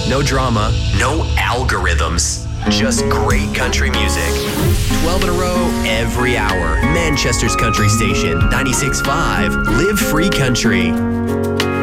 No drama, no algorithms. Just great country music. 12 in a row, every hour. Manchester's country station, 96.5. Live free country.